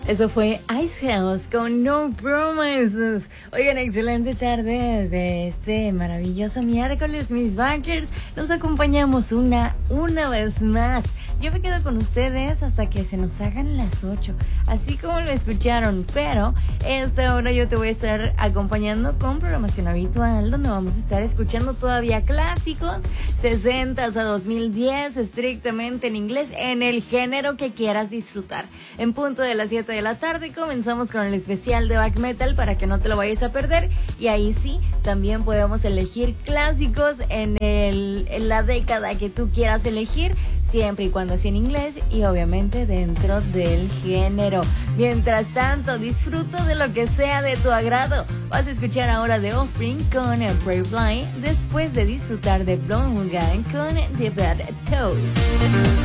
Eso fue Ice House con No Promises. Oigan, excelente tarde de este maravilloso miércoles, mis bankers. Nos acompañamos una vez más. Yo me quedo con ustedes hasta que se nos hagan las 8, así como lo escucharon. Pero esta hora yo te voy a estar acompañando con programación habitual, donde vamos a estar escuchando todavía clásicos 60s a 2010, estrictamente en inglés, en el género que quieras disfrutar. En punto de las 7 de la tarde comenzamos con el especial de Back Metal para que no te lo vayas a perder, y ahí sí, también podemos elegir clásicos en la década que tú quieras elegir, siempre y cuando sea en inglés y obviamente dentro del género. Mientras tanto, disfruta de lo que sea de tu agrado. Vas a escuchar ahora The Offspring con el Brave Fly, después de disfrutar de Blonde Gang con The Bad Toad.